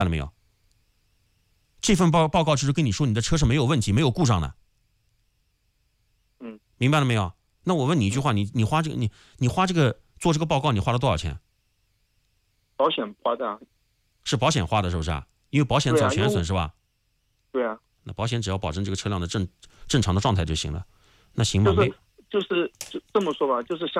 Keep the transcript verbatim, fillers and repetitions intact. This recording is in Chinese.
了没有？这份报报告只是跟你说你的车是没有问题、没有故障的。 嗯， 明白了没有？那我问你一句话，你你花这个你你花这个做这个报告，你花了多少钱？ 保险花的啊。 是保险花的，是不是啊？因为保险走全损是吧？ 对啊。 那保险只要保证这个车辆的正正常的状态就行了。那行吧， 就是没就是就这么说吧，就是相